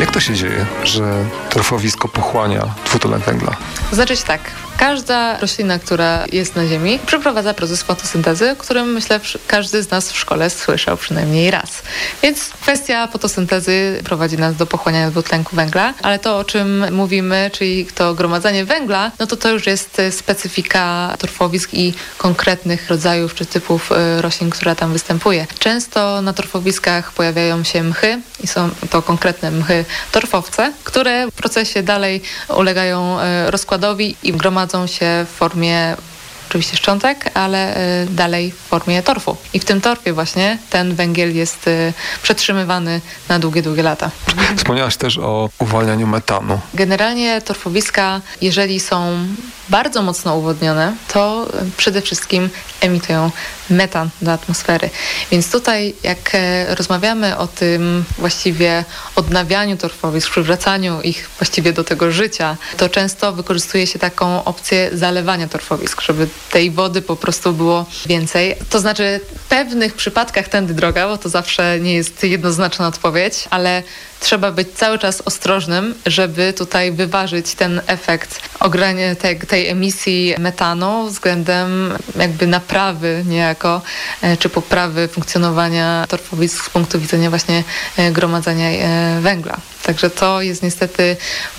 Jak to się dzieje, że torfowisko pochłania dwutlenek węgla? Znaczy się tak, każda roślina, która jest na ziemi, przeprowadza proces fotosyntezy, o którym myślę każdy z nas w szkole słyszał przynajmniej raz. Więc kwestia fotosyntezy prowadzi nas do pochłaniania dwutlenku węgla, ale to, o czym mówimy, czyli to gromadzenie węgla, no to już jest specyfika torfowisk i konkretnych rodzajów czy typów roślin, która tam występuje. Często na torfowiskach pojawiają się mchy i są to konkretne mchy torfowce, które w procesie dalej ulegają rozkładowi i gromadzą się w formie oczywiście szczątek, ale dalej w formie torfu. I w tym torfie właśnie ten węgiel jest przetrzymywany na długie, długie lata. Wspomniałaś też o uwalnianiu metanu. Generalnie torfowiska, jeżeli są bardzo mocno uwodnione, to przede wszystkim emitują metan do atmosfery. Więc tutaj jak rozmawiamy o tym właściwie odnawianiu torfowisk, przywracaniu ich właściwie do tego życia, to często wykorzystuje się taką opcję zalewania torfowisk, żeby tej wody po prostu było więcej. To znaczy w pewnych przypadkach tędy droga, bo to zawsze nie jest jednoznaczna odpowiedź, ale trzeba być cały czas ostrożnym, żeby tutaj wyważyć ten efekt ograniczenia tej emisji metanu względem jakby naprawy niejako, czy poprawy funkcjonowania torfowisk z punktu widzenia właśnie gromadzenia węgla. Także to jest niestety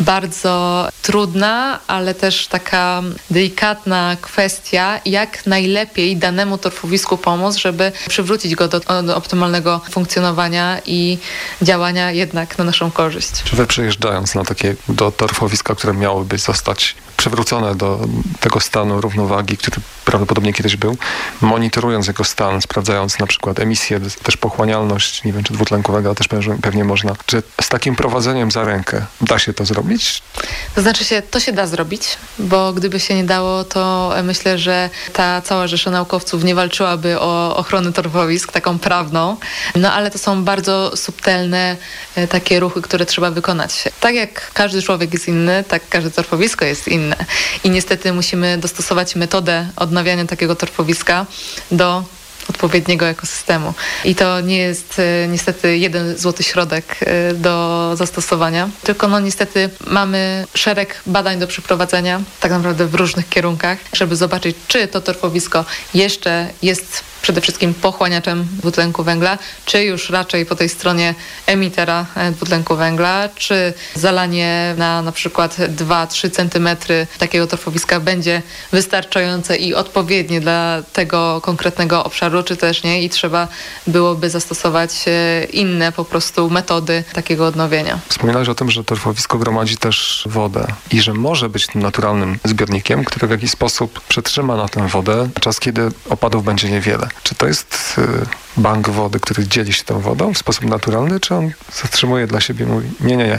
bardzo trudna, ale też taka delikatna kwestia, jak najlepiej danemu torfowisku pomóc, żeby przywrócić go do optymalnego funkcjonowania i działania jednak na naszą korzyść. Czy wy przyjeżdżając do torfowiska, które miałoby zostać przywrócone do tego stanu równowagi, który prawdopodobnie kiedyś był, monitorując jego stan, sprawdzając na przykład emisję, też pochłanialność, nie wiem, czy dwutlenku węgla też pewnie można. Czy z takim prowadzeniem za rękę da się to zrobić? To znaczy to się da zrobić, bo gdyby się nie dało, to myślę, że ta cała rzesza naukowców nie walczyłaby o ochronę torfowisk, taką prawną, no ale to są bardzo subtelne takie ruchy, które trzeba wykonać. Tak jak każdy człowiek jest inny, tak każde torfowisko jest inne i niestety musimy dostosować metodę odnawiania takiego torfowiska do odpowiedniego ekosystemu. I to nie jest niestety jeden złoty środek do zastosowania, tylko niestety mamy szereg badań do przeprowadzenia, tak naprawdę w różnych kierunkach, żeby zobaczyć, czy to torfowisko jeszcze jest przede wszystkim pochłaniaczem dwutlenku węgla, czy już raczej po tej stronie emitera dwutlenku węgla, czy zalanie na przykład 2-3 cm takiego torfowiska będzie wystarczające i odpowiednie dla tego konkretnego obszaru, czy też nie i trzeba byłoby zastosować inne po prostu metody takiego odnowienia. Wspominałeś o tym, że torfowisko gromadzi też wodę i że może być tym naturalnym zbiornikiem, który w jakiś sposób przetrzyma na tę wodę czas, kiedy opadów będzie niewiele. Czy to jest bank wody, który dzieli się tą wodą w sposób naturalny, czy on zatrzymuje dla siebie, mówi nie.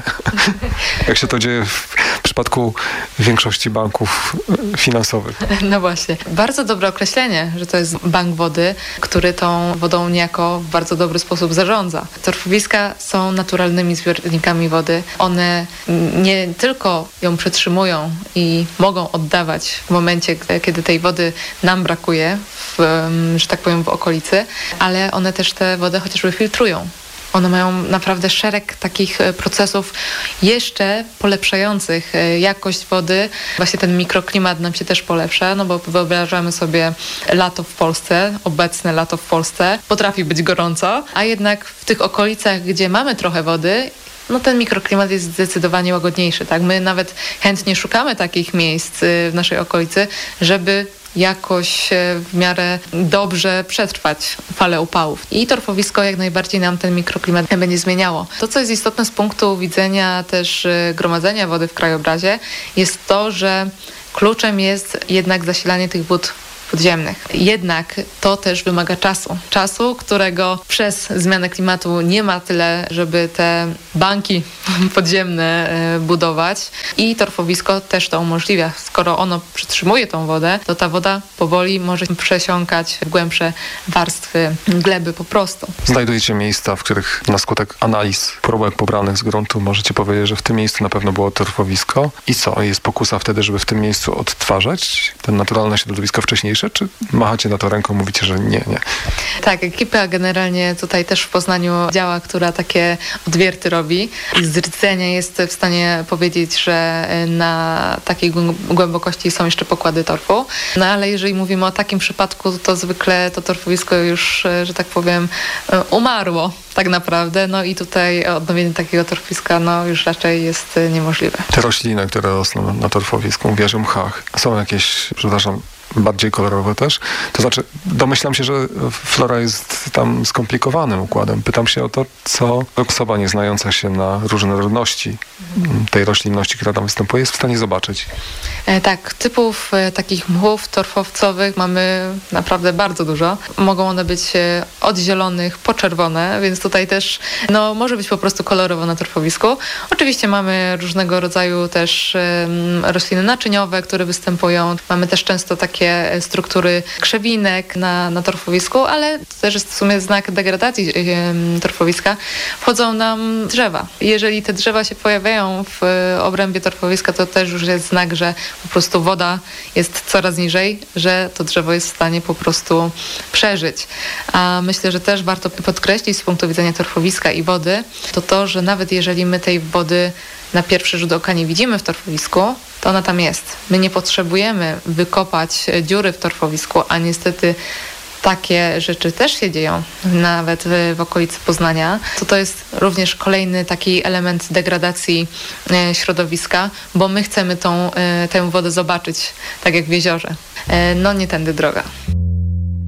Jak się to dzieje w przypadku większości banków finansowych? No właśnie. Bardzo dobre określenie, że to jest bank wody, który tą wodą niejako w bardzo dobry sposób zarządza. Torfowiska są naturalnymi zbiornikami wody. One nie tylko ją przetrzymują i mogą oddawać w momencie, kiedy tej wody nam brakuje, że tak powiem, w okolicy, ale one też tę wodę chociażby filtrują. One mają naprawdę szereg takich procesów jeszcze polepszających jakość wody. Właśnie ten mikroklimat nam się też polepsza, no bo wyobrażamy sobie lato w Polsce, obecne lato w Polsce. Potrafi być gorąco, a jednak w tych okolicach, gdzie mamy trochę wody, no ten mikroklimat jest zdecydowanie łagodniejszy. Tak? My nawet chętnie szukamy takich miejsc w naszej okolicy, żeby jakoś w miarę dobrze przetrwać falę upałów. I torfowisko jak najbardziej nam ten mikroklimat będzie zmieniało. To, co jest istotne z punktu widzenia też gromadzenia wody w krajobrazie, jest to, że kluczem jest jednak zasilanie tych wód podziemnych. Jednak to też wymaga czasu, którego przez zmianę klimatu nie ma tyle, żeby te banki podziemne budować i torfowisko też to umożliwia. Skoro ono przytrzymuje tą wodę, to ta woda powoli może przesiąkać w głębsze warstwy gleby po prostu. Znajdujecie miejsca, w których na skutek analiz próbek pobranych z gruntu możecie powiedzieć, że w tym miejscu na pewno było torfowisko i co? Jest pokusa wtedy, żeby w tym miejscu odtwarzać ten naturalne środowisko wcześniejsze? najważniejsze, czy machacie na to ręką, mówicie, że nie? Tak, ekipa generalnie tutaj też w Poznaniu działa, która takie odwierty robi i z rdzenia jest w stanie powiedzieć, że na takiej głębokości są jeszcze pokłady torfu. No ale jeżeli mówimy o takim przypadku, to zwykle to torfowisko już, że tak powiem, umarło tak naprawdę. No i tutaj odnowienie takiego torfowiska już raczej jest niemożliwe. Te rośliny, które rosną na torfowisku, mówiłaś o mchach, są jakieś, przepraszam, bardziej kolorowe też? To znaczy, domyślam się, że flora jest tam skomplikowanym układem. Pytam się o to, co osoba nieznająca się na różnorodności tej roślinności, która tam występuje, jest w stanie zobaczyć. Tak, typów takich mchów torfowcowych mamy naprawdę bardzo dużo. Mogą one być od zielonych po czerwone, więc tutaj też może być po prostu kolorowo na torfowisku. Oczywiście mamy różnego rodzaju też rośliny naczyniowe, które występują. Mamy też często takie struktury krzewinek na torfowisku, ale to też jest w sumie znak degradacji torfowiska. Wchodzą nam drzewa. Jeżeli te drzewa się pojawiają w obrębie torfowiska, to też już jest znak, że po prostu woda jest coraz niżej, że to drzewo jest w stanie po prostu przeżyć. A myślę, że też warto podkreślić z punktu widzenia torfowiska i wody, to, że nawet jeżeli my tej wody na pierwszy rzut oka nie widzimy w torfowisku, to ona tam jest. My nie potrzebujemy wykopać dziury w torfowisku, a niestety takie rzeczy też się dzieją, nawet w okolicy Poznania. To jest również kolejny taki element degradacji środowiska, bo my chcemy tę wodę zobaczyć, tak jak w jeziorze. Nie tędy droga.